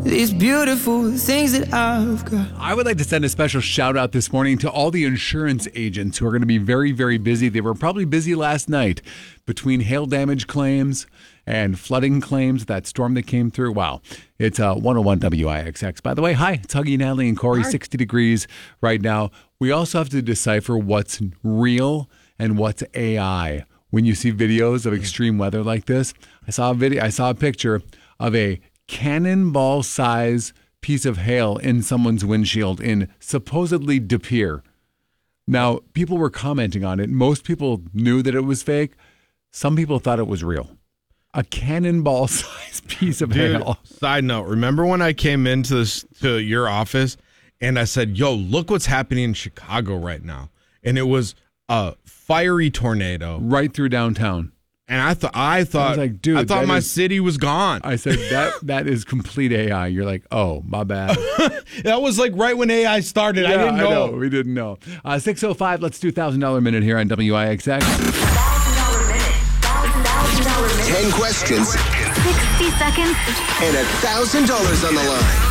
these beautiful things that I've got. I would like to send a special shout out this morning to all the insurance agents who are going to be very, very busy. They were probably busy last night between hail damage claims and flooding claims, that storm that came through. Wow. It's 101 WIXX. By the way, hi, it's Huggy, Natalie, and Corey, 60 degrees right now. We also have to decipher what's real and what's AI. When you see videos of extreme weather like this, I saw a picture of a cannonball size piece of hail in someone's windshield in supposedly De Pere. Now, people were commenting on it. Most people knew that it was fake. Some people thought it was real. A cannonball size piece of hail. Side note, remember when I came into your office and I said, yo, look what's happening in Chicago right now. And it was a fiery tornado right through downtown. And I thought I was like, dude, I thought my city was gone. I said that is complete AI. You're like, oh, my bad. That was like right when AI started. Yeah, I didn't know. I know. We didn't know. 6:05. Let's do $1,000 minute here on WIXX. $1,000 minute. $1,000 minute. 10 questions. 60 seconds. And $1,000 on the line.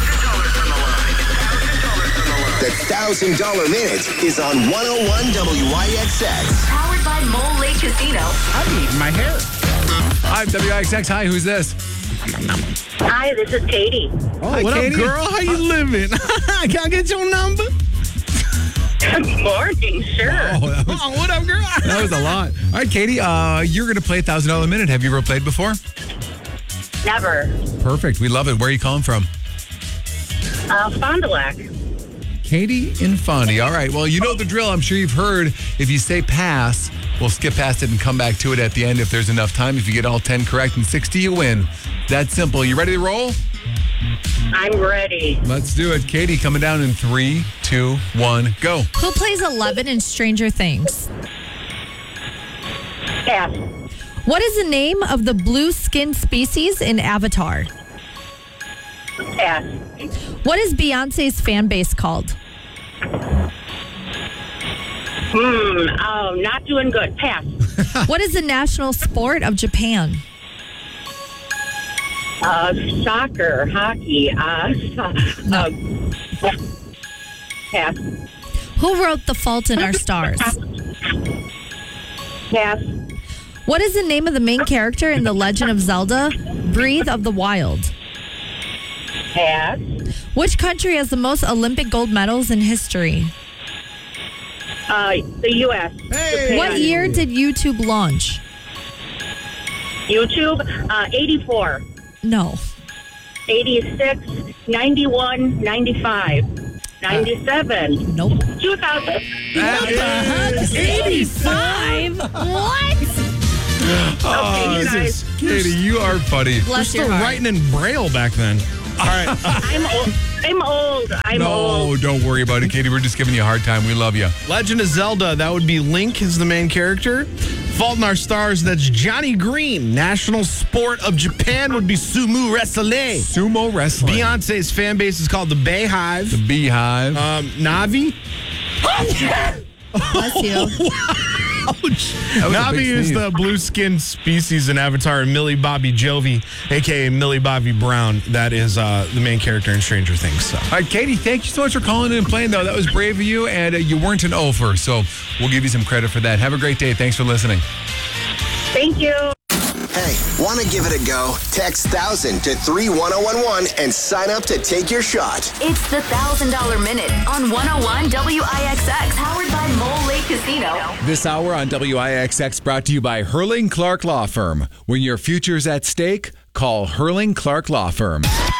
The $1,000 minute is on 101 WIXX. Powered by Mole Lake Casino. I'm eating my hair. I'm WIXX. Hi, who's this? Hi, this is Katie. Oh, what Katie? up, girl? How you living? Can I get your number? Good morning, sure. Oh, what up, girl? That was a lot. All right, Katie, you're going to play $1,000 minute. Have you ever played before? Never. Perfect. We love it. Where are you calling from? Fond du Lac. Katie in Fondy. All right. Well, you know the drill. I'm sure you've heard. If you say pass, we'll skip past it and come back to it at the end if there's enough time. If you get all 10 correct and 60, you win. That simple. You ready to roll? I'm ready. Let's do it. Katie, coming down in 3, 2, 1, go. Who plays 11 in Stranger Things? Pass. What is the name of the blue skin species in Avatar? Pass. What is Beyonce's fan base called? Not doing good. Pass. What is the national sport of Japan? Soccer, hockey. Pass. Who wrote The Fault in Our Stars? Pass. What is the name of the main character in The Legend of Zelda? Breath of the Wild. Pass. Which country has the most Olympic gold medals in history? The U.S. Hey. What year did YouTube launch? YouTube, 84, No. 86, 91, 95, 97, Nope. 2000. 85? What? Okay, you guys. Katie, you are funny. Bless Still your heart. writing in Braille back then. All right. I'm old. I'm old. No, don't worry about it, Katie. We're just giving you a hard time. We love you. Legend of Zelda, that would be Link is the main character. Fault in Our Stars, that's Johnny Green. National sport of Japan would be sumo wrestling. Sumo wrestling. Beyonce's fan base is called the Bayhive. The Beehive. Navi. Bless you. That was a Navi big is sneeze. the blue-skinned species in Avatar, and Millie Bobby Jovi, a.k.a. Millie Bobby Brown. That is the main character in Stranger Things. So. All right, Katie, thank you so much for calling in and playing, though. That was brave of you, and you weren't an offer, so we'll give you some credit for that. Have a great day. Thanks for listening. Thank you. Hey, want to give it a go? Text 1000 to 31011 and sign up to take your shot. It's the $1,000 minute on 101 WIXX. Powered by Mole Lake Casino. This hour on WIXX brought to you by Hurling Clark Law Firm. When your future's at stake, call Hurling Clark Law Firm.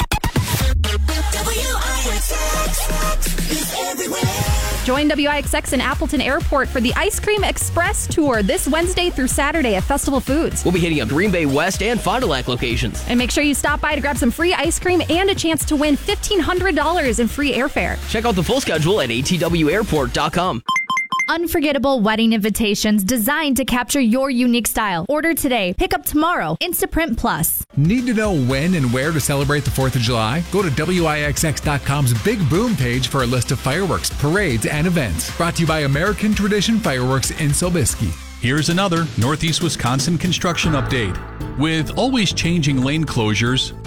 Join WIXX in Appleton Airport for the Ice Cream Express Tour this Wednesday through Saturday at Festival Foods. We'll be hitting up Green Bay West and Fond du Lac locations. And make sure you stop by to grab some free ice cream and a chance to win $1,500 in free airfare. Check out the full schedule at atwairport.com. Unforgettable wedding invitations designed to capture your unique style. Order today, pick up tomorrow. Instaprint Plus. Need to know when and where to celebrate the 4th of July? Go to WIXX.com's Big Boom page for a list of fireworks, parades, and events. Brought to you by American Tradition Fireworks in Sobieski. Here's another Northeast Wisconsin construction update. With always changing lane closures,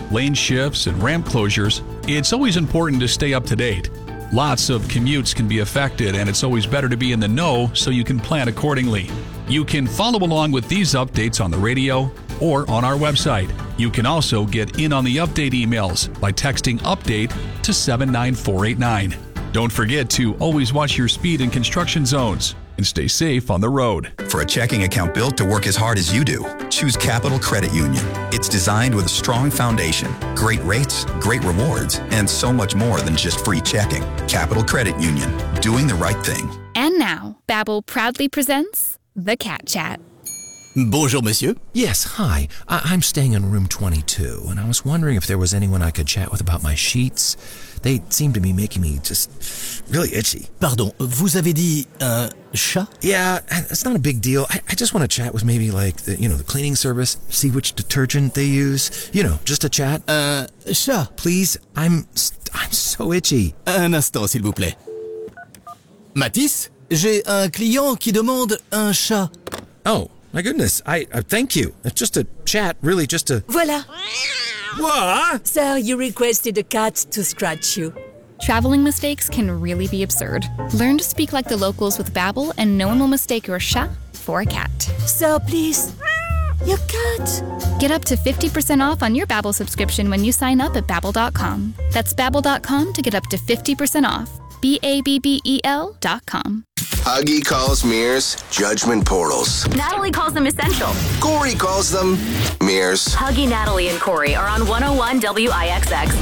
lane shifts, and ramp closures, it's always important to stay up to date. Lots of commutes can be affected, and it's always better to be in the know so you can plan accordingly. You can follow along with these updates on the radio or on our website. You can also get in on the update emails by texting update to 79489. Don't forget to always watch your speed in construction zones and stay safe on the road. For a checking account built to work as hard as you do, choose Capital Credit Union. It's designed with a strong foundation, great rates, great rewards, and so much more than just free checking. Capital Credit Union, doing the right thing. And now, Babbel proudly presents The Cat Chat. Bonjour, monsieur. Yes, hi. I'm staying in room 22, and I was wondering if there was anyone I could chat with about my sheets. They seem to be making me just really itchy. Pardon, vous avez dit un chat? Yeah, it's not a big deal. I just want to chat with maybe like the cleaning service, see which detergent they use. Just a chat. Chat. Please, I'm so itchy. Un instant, s'il vous plaît. Mathis, j'ai un client qui demande un chat. Oh, my goodness. I thank you. It's just a chat, really just a... Voilà. What? Sir, you requested a cat to scratch you. Traveling mistakes can really be absurd. Learn to speak like the locals with Babbel, and no one will mistake your chat for a cat. Sir, please. Your cat. Get up to 50% off on your Babbel subscription when you sign up at Babbel.com. That's Babbel.com to get up to 50% off. Babbel.com. Huggy calls mirrors judgment portals. Natalie calls them essential. Corey calls them mirrors. Huggy, Natalie, and Corey are on 101 WIXX.